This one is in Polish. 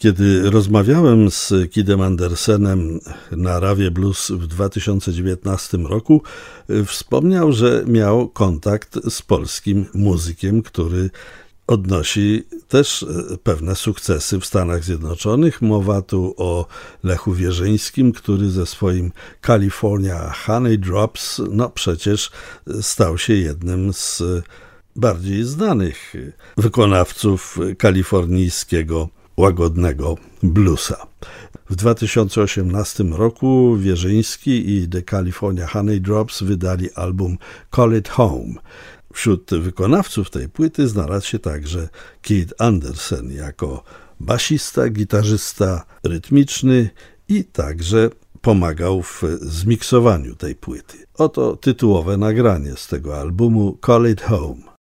Kiedy rozmawiałem z Kidem Andersenem na Rawie Blues w 2019 roku, wspomniał, że miał kontakt z polskim muzykiem, który odnosi też pewne sukcesy w Stanach Zjednoczonych. Mowa tu o Lechu Wierzyńskim, który ze swoim California Honey Drops przecież stał się jednym z bardziej znanych wykonawców kalifornijskiego łagodnego bluesa. W 2018 roku Wierzyński i The California Honey Drops wydali album Call It Home. Wśród wykonawców tej płyty znalazł się także Kid Andersen jako basista, gitarzysta rytmiczny i także pomagał w zmiksowaniu tej płyty. Oto tytułowe nagranie z tego albumu Call It Home.